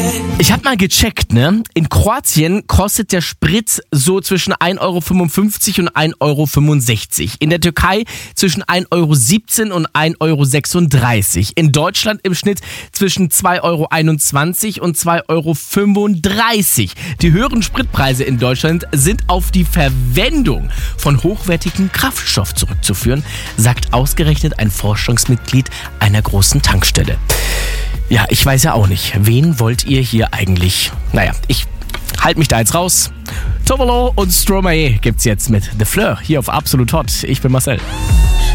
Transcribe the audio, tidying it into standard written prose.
Ich habe mal gecheckt, ne? In Kroatien kostet der Sprit so zwischen 1,55 € und 1,65 €. In der Türkei zwischen 1,17 € und 1,36 €. In Deutschland im Schnitt zwischen 2,21 € und 2,35 €. Die höheren Spritpreise in Deutschland sind auf die Verwendung von hochwertigem Kraftstoff zurückzuführen, sagt ausgerechnet ein Forschungsmitglied einer großen Tankstelle. Ja, ich weiß ja auch nicht. Wen wollt ihr hier eigentlich? Naja, ich halte mich da jetzt raus. Tovolo und Stromae gibt's jetzt mit The Fleur hier auf Absolut Hot. Ich bin Marcel.